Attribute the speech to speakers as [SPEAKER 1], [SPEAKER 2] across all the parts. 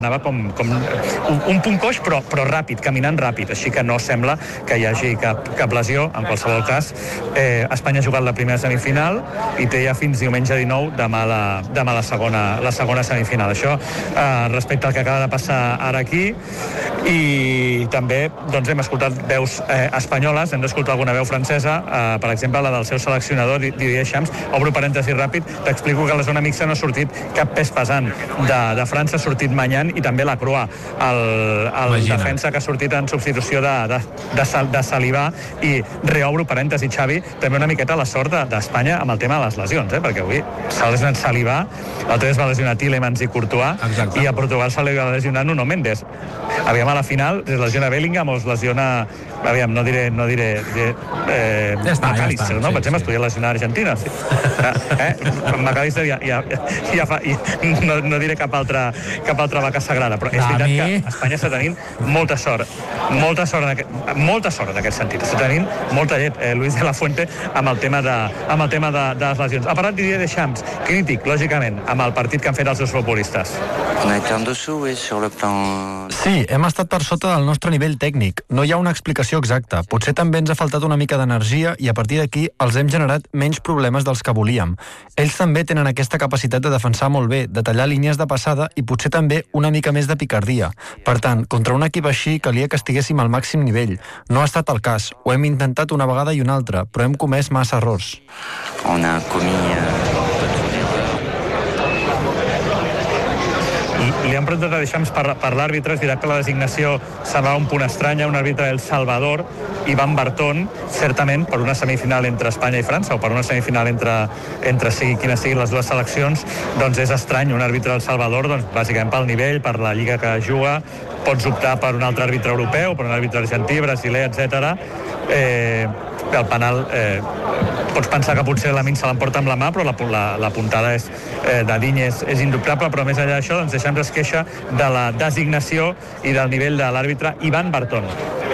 [SPEAKER 1] Anava com un punt coix, però ràpid, caminant ràpid, així que no sembla que hi hagi cap lesió. En qualsevol cas, Espanya ha jugat la primera semifinal i té ja fins diumenge 19 demà la segona semifinal. Això respecte al que acaba de passar ara aquí. I també doncs, hem escoltat veus espanyoles, hem d'escoltar alguna veu francesa, per exemple la del seu seleccionador Didier Deschamps. Obro parèntesi ràpid, t'explico que a la zona mixta no ha sortit cap pes pesant de França, ha sortit Maignan i també la Croix, el defensa que ha sortit en substitució de Salivà. I reobro parèntesi, Xavi, també una miqueta la sort d'Espanya amb el tema de les lesions, perquè avui s'ha lesionat Salivà, l'altre es va lesionar Tielemans i Courtois. Exacte. I a Portugal se li va lesionar Nuno Mendes. Aviam, a la final es lesiona Bellingham o es lesiona, aviam, no diré McAllister, no? Per exemple, es podia lesionar Argentina. Sí. McAllister i no diré cap altra vaca sagrada, però és veritat que Espanya està tenint molta sort en aquest sentit. Està tenint molta llet, Luis de la Fuente, amb el tema de les lesions. Ha parlat Didier Deschamps, crític, lògicament, amb el partit que han fet els seus futbolistes.
[SPEAKER 2] Sí, hem estat per sota del nostre nivell tècnic. No hi ha una explicació exacta. Potser també ens ha faltat una mica d'energia i a partir d'aquí els hem generat menys problemes dels que volíem. Ells també tenen aquesta capacitat de defensar molt bé, de tallar línies de passada i potser també una mica més de picardia. Per tant, contra un equip així calia que estiguéssim al màxim nivell. No ha estat el cas. Ho hem intentat una vegada i una altra, però hem comès massa errors.
[SPEAKER 1] Li han preguntat a Deschamps per l'àrbitre, és veritat que la designació semblava un punt estranya, un àrbitre del Salvador, Ivan Bartón, certament per una semifinal entre Espanya i França, o per una semifinal entre quines siguin les dues seleccions, doncs és estrany un àrbitre del Salvador, doncs bàsicament pel nivell, per la lliga que juga, pots optar per un altre àrbitre europeu, per un àrbitre argentí, brasiler, etc. El penal pots pensar que potser Lamine se l'emporta amb la mà, però la puntada de Digne és indubtable, però més enllà d'això, doncs Deschamps es queixa de la designació i del nivell de l'àrbitre Ivan Bartón.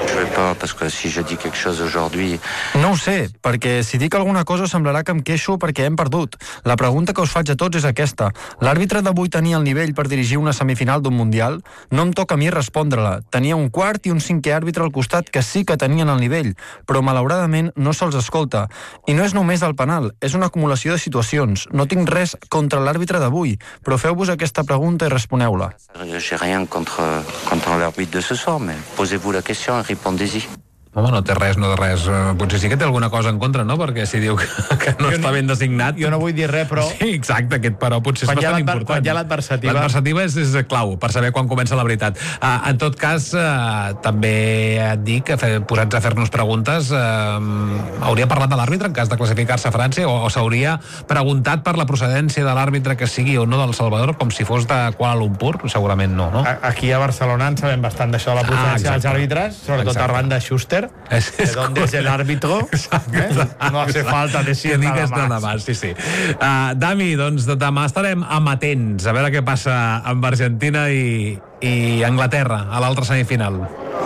[SPEAKER 2] No ho sé, perquè si dic alguna cosa semblarà que em queixo perquè hem perdut. La pregunta que us faig a tots és aquesta. L'àrbitre d'avui tenia el nivell per dirigir una semifinal d'un Mundial? No em toca a mi respondre-la. Tenia un quart i un cinquè àrbitre al costat que sí que tenien el nivell, però malauradament no se'ls escolta. I no és només el penal, és una acumulació de situacions. No tinc res contra l'àrbitre d'avui, però feu-vos aquesta pregunta i responeu-la.
[SPEAKER 3] J'ai rien contre l'arbitre de ce soir, mais posez-vous la question et répondez-y.
[SPEAKER 4] Home, no té res. Potser sí que té alguna cosa en contra, no? Perquè si diu que no està ben designat...
[SPEAKER 5] Jo no vull dir res, però...
[SPEAKER 4] Sí, exacte, aquest però potser és bastant important.
[SPEAKER 5] Quan hi ha l'adversativa...
[SPEAKER 4] L'adversativa és clau, per saber quan comença la veritat. En tot cas, també et dic, posats a fer-nos preguntes, hauria parlat de l'àrbitre en cas de classificar-se a França o s'hauria preguntat per la procedència de l'àrbitre que sigui o no del Salvador, com si fos de Kuala Lumpur? Segurament no, no?
[SPEAKER 5] Aquí a Barcelona en sabem bastant d'això de la procedència dels àrbitres, sobretot arran de Schuster, de dónde es el árbitro. No hace falta decir nada más.
[SPEAKER 4] Sí. Dami, doncs demà estarem amatents a veure què passa amb Argentina i Anglaterra a l'altra semifinal.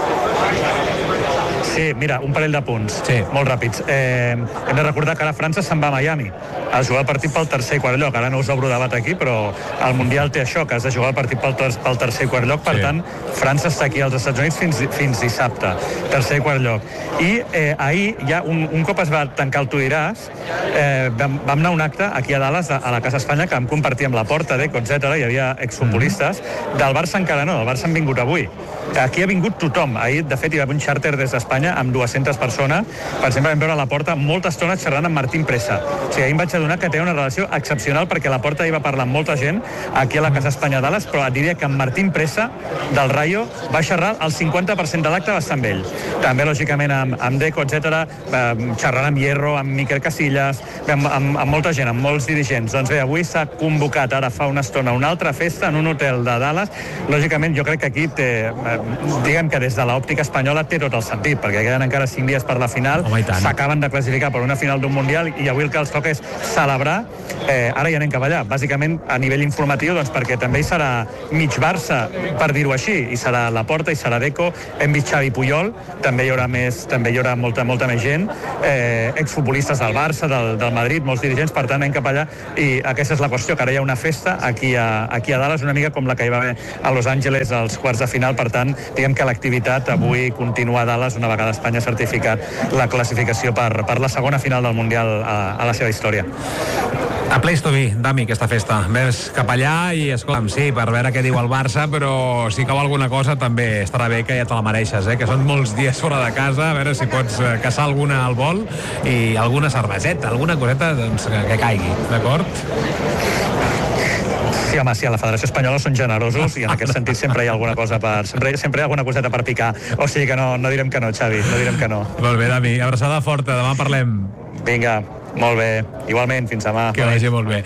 [SPEAKER 1] Sí, mira, un parell de punts, molt ràpids. Hem de recordar que ara França se'n va a Miami a jugar el partit pel tercer i quart lloc. Ara no us obro debat aquí, però el Mundial té això, que has de jugar el partit pel tercer i quart lloc. Per tant, França està aquí als Estats Units fins dissabte, tercer i quart lloc. I ahir, ja un cop es va tancar el Tu diràs, vam anar a un acte aquí a Dallas, a la Casa Espanya, que vam compartir amb la Porta, Deco, etc. Hi havia exfutbolistes. Del Barça encara no, del Barça han vingut avui. Aquí ha vingut tothom. Ahir, de fet, hi va haver un xàrter des d'Espanya amb 200 persones. Per exemple, vam veure a la Porta molta estona xerrant amb Martín Presa. O sigui, ahir em vaig adonar que té una relació excepcional perquè a la Porta hi va parlar amb molta gent aquí a la Casa Espanya Dallas, però et diria que amb Martín Presa del Rayo va xerrar el 50% de l'acte va estar amb ell. També, lògicament, amb Deco, etc. Xerrant amb Hierro, amb Miquel Casillas, amb molta gent, amb molts dirigents. Doncs bé, avui s'ha convocat ara fa una estona una altra festa en un hotel de Dallas. Lògicament, jo crec que aquí té, diguem que des de l'òptica espanyola té tot el sentit, perquè perquè queden encara 5 dies per la final, s'acaben de classificar per una final d'un Mundial i avui el que els toca és celebrar. Ara ja anem cap allà, bàsicament a nivell informatiu, doncs perquè també hi serà mig Barça, per dir-ho així, i serà Laporta, i serà Deco, hem vist Xavi Puyol, també hi haurà molta més gent, exfutbolistes del Barça, del Madrid, molts dirigents, per tant anem cap allà, i aquesta és la qüestió, que ara hi ha una festa aquí a Dallas, una mica com la que hi va haver a Los Angeles als quarts de final, per tant, diguem que l'activitat avui continua a Dallas una vegada Espanya ha certificat la classificació per la segona final del Mundial a la seva història.
[SPEAKER 4] A Place to Be, Dami, aquesta festa. Ves cap allà i, escolta'm, sí, per veure què diu el Barça, però si cau alguna cosa també estarà bé, que ja te la mereixes, que són molts dies fora de casa, a veure si pots caçar alguna al vol i alguna cerveseta, alguna coseta doncs, que caigui, d'acord?
[SPEAKER 1] Sí, home, sí, a la Federació Espanyola són generosos i en aquest sentit sempre hi ha alguna cosa sempre hi ha alguna coseta per picar. O sigui que no direm que no, Xavi, no direm que no.
[SPEAKER 4] Molt bé, Dami, abraçada forta, demà parlem.
[SPEAKER 1] Vinga, molt bé. Igualment, fins demà.
[SPEAKER 4] Que vagi molt bé.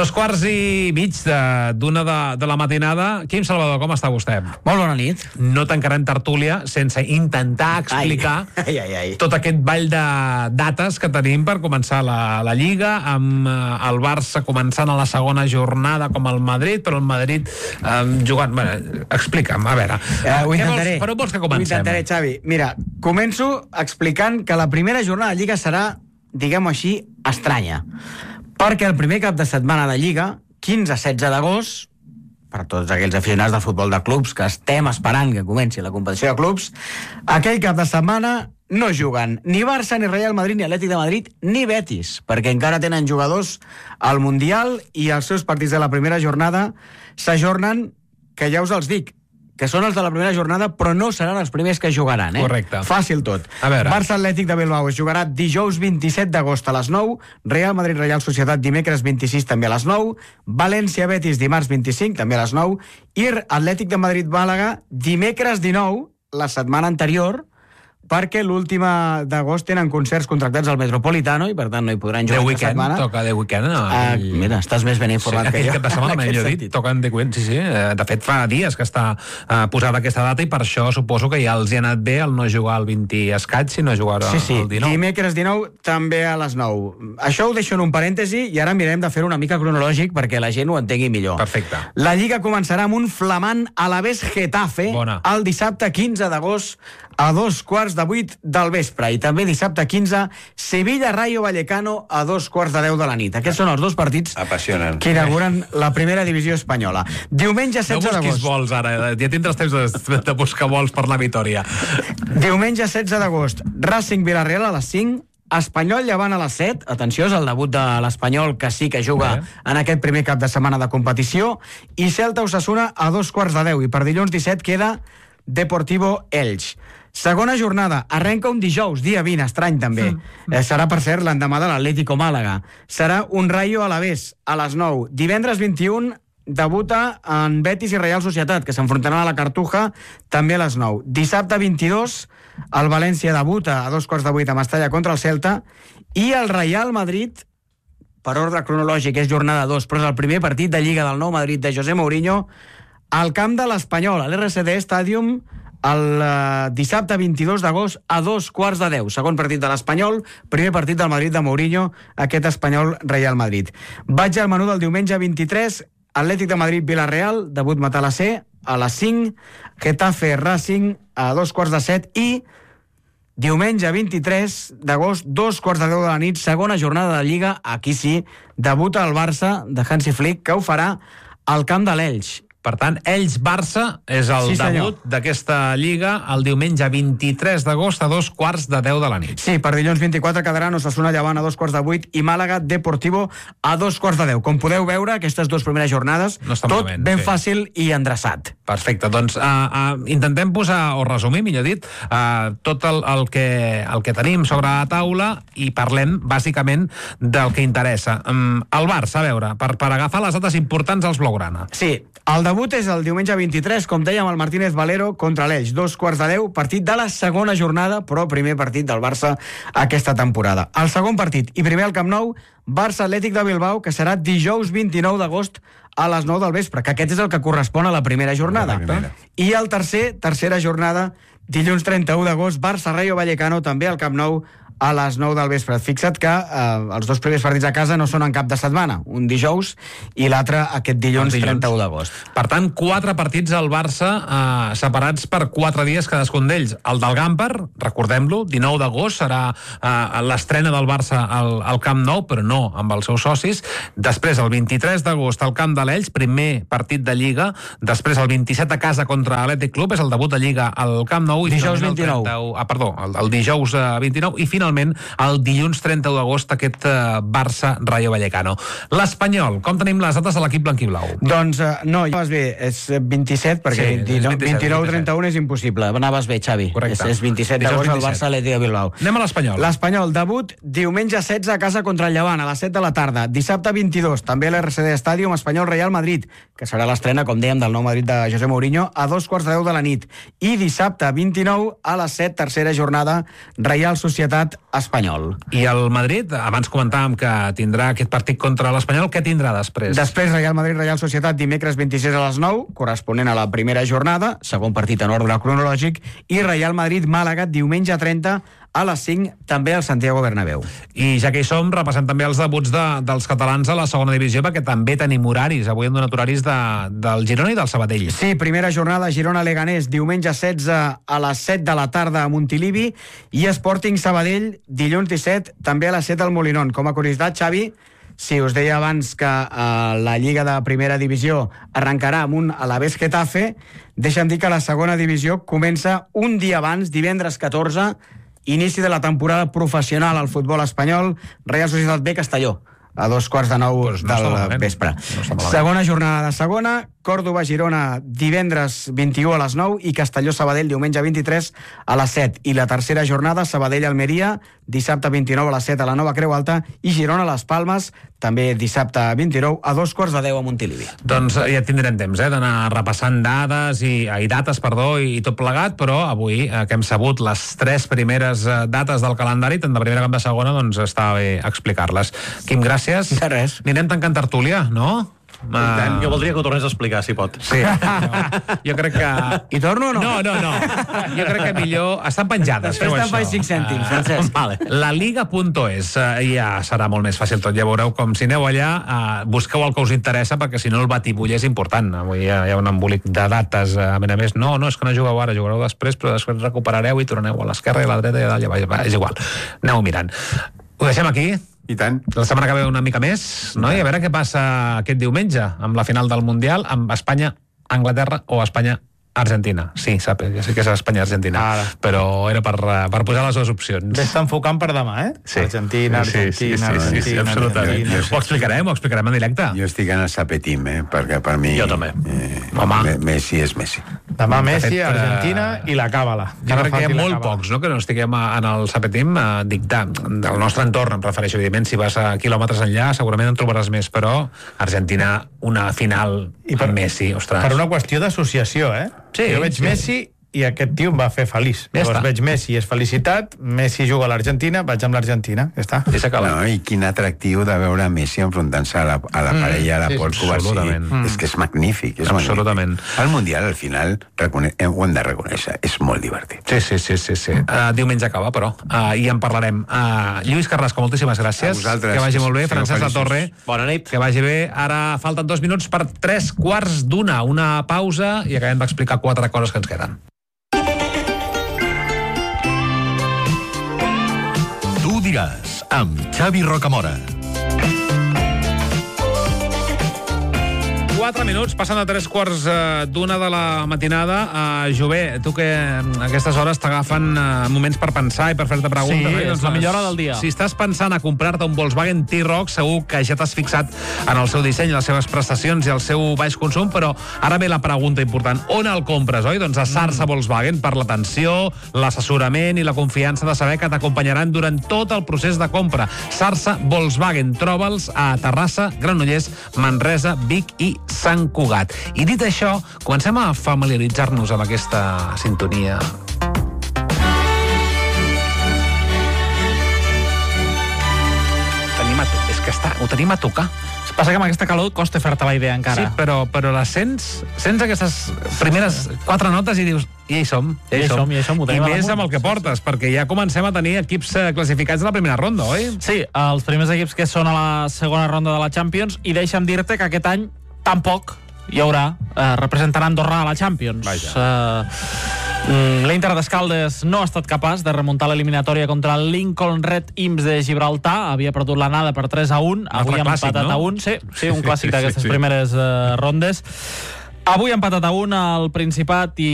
[SPEAKER 4] 2:15 de la matinada. Quim Salvador, com està vostè?
[SPEAKER 6] Molt bona nit.
[SPEAKER 4] No tancarem tertúlia sense intentar explicar tot aquest ball de dates que tenim per començar la Lliga, amb el Barça començant a la segona jornada com el Madrid, però el Madrid jugant... Bueno, explica'm, a veure.
[SPEAKER 6] Ho intentaré.
[SPEAKER 4] Per on vols que comencem?
[SPEAKER 6] Ho intentaré, Xavi. Mira, començo explicant que la primera jornada de Lliga serà, diguem-ho així, estranya. Perquè el primer cap de setmana de Lliga, 15-16 d'agost, per tots aquells aficionats del futbol de clubs que estem esperant que comenci la competició de clubs, aquell cap de setmana no juguen ni Barça, ni Real Madrid, ni Atlètic de Madrid, ni Betis, perquè encara tenen jugadors al Mundial i els seus partits de la primera jornada s'ajornen, que ja us els dic, que són els de la primera jornada, però no seran els primers que jugaran,
[SPEAKER 4] Correcte.
[SPEAKER 6] Fàcil tot.
[SPEAKER 4] A veure.
[SPEAKER 6] Barça Atlètic de Bilbao es jugarà dijous 27 d'agost a les 9, Real Madrid Reial Societat dimecres 26 també a les 9, València Betis dimarts 25 també a les 9, i Atlètic de Madrid Màlaga dimecres 19, la setmana anterior, perquè l'última d'agost tenen concerts contractats al Metropolitano i per tant no hi podran jugar aquesta setmana.
[SPEAKER 4] Toca The Weeknd, no?
[SPEAKER 6] Mira, estàs més ben informat que jo.
[SPEAKER 4] Aquest cap de setmana, millor dit, toquen The Weeknd, sí. De fet, fa dies que està posada aquesta data i per això suposo que ja els hi ha anat bé el no jugar el 20 escaig, sinó jugar el 19.
[SPEAKER 6] Dimecres 19 també a les 9. Això ho deixo en un parèntesi i ara mirem de fer-ho una mica cronològic perquè la gent ho entengui millor.
[SPEAKER 4] Perfecte.
[SPEAKER 6] La Lliga començarà amb un flamant Alavés Getafe el dissabte 15 d'agost a 7:45 del vespre, i també dissabte 15 Sevilla Rayo Vallecano a 7:45 de la nit. Aquests són els dos partits que inauguren la primera divisió espanyola. Diumenge 16 d'agost.
[SPEAKER 4] No busquis vols ara, ja tindràs temps de buscar vols per la Vitòria.
[SPEAKER 6] Diumenge 16 d'agost, Racing Villarreal a les 5, Espanyol Llevant a les 7, atenció, és el debut de l'Espanyol que sí que juga en aquest primer cap de setmana de competició, i Celta Osasuna a 7:15, i per dilluns 17 queda Deportivo Elx. Segona jornada, arrenca un dijous, dia 20, estrany també. Serà, per cert, l'endemà de l'Atlético Màlaga. Serà un Rayo Alavés a les 9. Divendres 21 debuta en Betis i Real Societat, que s'enfrontaran a la Cartuja, també a les 9. Dissabte 22, el València debuta a 7:15 a Mestalla contra el Celta, i el Real Madrid, per ordre cronològic, és jornada 2, però és el primer partit de Lliga del Nou Madrid de José Mourinho, al camp de l'Espanyol, a l'RCD Stadium, el dissabte 22 d'agost a 7:15. Segon partit de l'Espanyol, primer partit del Madrid de Mourinho, aquest Espanyol-Real Madrid. Vaig al menú del diumenge 23, Atlètic de Madrid Villarreal, debut Matalassé, a les 5, Getafe Racing a 7:15, i diumenge 23 d'agost, 7:15 de la nit, segona jornada de Lliga, aquí sí, debuta el Barça de Hansi Flick, que ho farà al camp de l'Elx.
[SPEAKER 4] Per tant, Elx-Barça és el debut d'aquesta Lliga el diumenge 23 d'agost a 7:15 de la nit.
[SPEAKER 6] Sí, per dilluns 24 quedaran Osasuna Llevant a 7:15 i Màlaga Deportivo a 7:15. Com podeu veure, aquestes dues primeres jornades, tot ben fàcil i endreçat.
[SPEAKER 4] Perfecte, doncs intentem posar, o resumir, millor dit, tot el que tenim sobre la taula i parlem, bàsicament, del que interessa. El Barça, a veure, per agafar les dates importants als Blaugrana.
[SPEAKER 6] Sí, el debut és el diumenge 23, com dèiem, el Martínez Valero contra l'Elx, 7:15, partit de la segona jornada, però primer partit del Barça aquesta temporada. El segon partit, i primer al Camp Nou, Barça Atlètic de Bilbao, que serà dijous 29 d'agost a les 9 del vespre, que aquest és el que correspon a la primera jornada. I el tercera jornada, dilluns 31 d'agost, Barça-Rayo Vallecano, també al Camp Nou, a les 9 del vespre. Fixa't que els dos primers partits a casa no són en cap de setmana, un dijous i l'altre aquest dilluns 31 d'agost.
[SPEAKER 4] Per tant, 4 partits al Barça separats per 4 dies cadascun d'ells. El del Gamper, recordem-lo, 19 d'agost serà l'estrena del Barça al Camp Nou, però no amb els seus socis. Després, el 23 d'agost al Camp de l'Elx, primer partit de Lliga. Després, el 27 a casa contra l'Atlètic Club, és el debut de Lliga al Camp Nou.
[SPEAKER 6] Dijous 29.
[SPEAKER 4] El dijous 29 i finalment el dilluns 31 d'agost aquest Barça-Rayo Vallecano. L'Espanyol, com tenim les dates de l'equip blanquiblau?
[SPEAKER 6] Doncs no, ja vas bé, és 27, perquè 29-31 és impossible. Anaves bé, Xavi.
[SPEAKER 4] Correcte.
[SPEAKER 6] És 27 d'agost al Barça-Atlètic de Bilbao.
[SPEAKER 4] Anem a l'Espanyol.
[SPEAKER 6] L'Espanyol, debut diumenge 16 a casa contra el Llevant, a les 7 de la tarda. Dissabte 22, també a l'RCD Stadium, Espanyol-Real Madrid, que serà l'estrena, com dèiem, del nou Madrid de José Mourinho, a 2:15 de la nit. I dissabte 29, a les 7, tercera jornada, Reial Societat Espanyol.
[SPEAKER 4] I el Madrid, abans comentàvem que tindrà aquest partit contra l'Espanyol, què tindrà després?
[SPEAKER 6] Després Real Madrid, Real Societat, dimecres 26 a les 9, corresponent a la primera jornada, segon partit en ordre cronològic, i Real Madrid, Màlaga, diumenge 30 a les 5, també al Santiago Bernabéu.
[SPEAKER 4] I ja que hi som, repassem també els debuts dels catalans a la segona divisió, perquè també tenim horaris. Avui hem donat horaris del Girona i del Sabadell.
[SPEAKER 6] Sí, primera jornada Girona-Leganés, diumenge 16 a les 7 de la tarda a Montilivi, i Sporting Sabadell, dilluns 17, també a les 7 al Molinón. Com a curiositat, Xavi, si us deia abans que la Lliga de Primera Divisió arrencarà amb un Alavés Getafe, deixa'm dir que la segona divisió comença un dia abans, divendres 14, inici de la temporada professional al futbol espanyol, Real Societat B Castelló, a 8:45 del vespre. Segona jornada de segona, Còrdova-Girona divendres 21 a les 9 i Castelló-Sabadell diumenge 23 a les 7. I la tercera jornada, Sabadell-Almeria, dissabte 29 a les 7 a la Nova Creu Alta, i Girona-Les Palmes, també dissabte 29 a 2:15 a Montilivi.
[SPEAKER 4] Doncs ja tindrem temps d'anar repassant dates i dates, i tot plegat, però avui que hem sabut les 3 primeres dates del calendari, tant de primera com de segona, doncs està bé explicar-les. Quim, gràcies.
[SPEAKER 6] De res.
[SPEAKER 4] Anirem tancant tertúlia, no?
[SPEAKER 7] Jo voldria que ho tornés a explicar, si pot.
[SPEAKER 4] Sí. Jo crec que...
[SPEAKER 6] I torno o no?
[SPEAKER 4] No. Jo crec que millor... Estan penjades, feu
[SPEAKER 6] això. Fes 5 cèntims, Francesc.
[SPEAKER 4] Vale. La Liga.es, ja serà molt més fàcil tot. Ja veureu com si aneu allà, busqueu el que us interessa, perquè si no el batibull és important. Avui hi ha un embolic de dates. A més, no, és que no jugueu ara, jugareu després, però després recuperareu i torneu a l'esquerra i a la dreta i a dalt. És igual. Aneu mirant. Ho deixem aquí?
[SPEAKER 8] I tant.
[SPEAKER 4] La setmana que ve una mica més, no? I a veure què passa aquest diumenge amb la final del Mundial, amb Espanya-Anglaterra o Espanya-Argentina. Sí, ja sé que és Espanya-Argentina, però era per posar les dues opcions.
[SPEAKER 5] Està enfocant per demà,
[SPEAKER 4] Sí.
[SPEAKER 5] Argentina,
[SPEAKER 4] Sí, absolutament. Ho explicarem en directe.
[SPEAKER 8] Jo estic en el Sapetim, perquè per mi...
[SPEAKER 7] Jo també.
[SPEAKER 8] Messi és Messi.
[SPEAKER 5] Demà Messi, Argentina i la càbala.
[SPEAKER 4] Jo crec que hi ha molt pocs, no?, que no estiguem en el Sapetim, dic, del nostre entorn, em refereixo, evidentment, si vas a quilòmetres enllà, segurament en trobaràs més, però Argentina, una final amb Messi, ostres.
[SPEAKER 5] Per una qüestió d'associació,
[SPEAKER 4] Sí,
[SPEAKER 5] jo veig Messi i aquest tio em va fer feliç. Llavors veig Messi i és felicitat, Messi juga a l'Argentina, vaig amb l'Argentina, ja està.
[SPEAKER 8] I quin atractiu de veure Messi enfrontant-se a la parella de Paul Covarsí. És que és magnífic.
[SPEAKER 4] Absolutament.
[SPEAKER 8] El Mundial, al final, ho hem de reconèixer, és molt divertit.
[SPEAKER 4] Sí. Diumenge acaba, però. I en parlarem. Lluís Carrasco, moltíssimes gràcies.
[SPEAKER 8] A vosaltres.
[SPEAKER 4] Que vagi molt bé. Francesc Latorre.
[SPEAKER 7] Bona nit.
[SPEAKER 4] Que vagi bé. Ara falten 2 minuts per 3:15. Una pausa i acabem d'explicar 4 coses que ens queden.
[SPEAKER 9] Tu diràs, amb Xavi Rocamora.
[SPEAKER 4] 4 minuts, passant a 3:15 de la matinada. Jové, tu que a aquestes hores t'agafen moments per pensar i per fer-te preguntes.
[SPEAKER 10] Sí, és la millor hora del dia.
[SPEAKER 4] Si estàs pensant a comprar-te un Volkswagen T-Roc, segur que ja t'has fixat en el seu disseny, les seves prestacions i el seu baix consum, però ara ve la pregunta important. On el compres, oi? Doncs a Sarsa Volkswagen, per l'atenció, l'assessorament i la confiança de saber que t'acompanyaran durant tot el procés de compra. Sarsa Volkswagen, troba'ls a Terrassa, Granollers, Manresa, Vic i Sant Cugat. I dit això, comencem a familiaritzar-nos amb aquesta sintonia. Ho tenim a tocar.
[SPEAKER 10] Passa que amb aquesta calor costa fer-te la idea encara.
[SPEAKER 4] Sí, però la sents aquestes primeres 4 notes i dius, I hi som.
[SPEAKER 10] I
[SPEAKER 4] més amb el que portes, perquè ja comencem a tenir equips classificats a la primera ronda, oi?
[SPEAKER 10] Sí, els primers equips que són a la segona ronda de la Champions, i deixa'm dir-te que aquest any tampoc hi haurà representant Andorra a la Champions. L'Inter d'Escaldes no ha estat capaç de remuntar l'eliminatòria contra el Lincoln Red Imps de Gibraltar. Havia perdut l'anada per 3-1. Avui han empatat a 1. Sí, un clàssic d'aquestes primeres rondes. Avui ha empatat a 1 al Principat i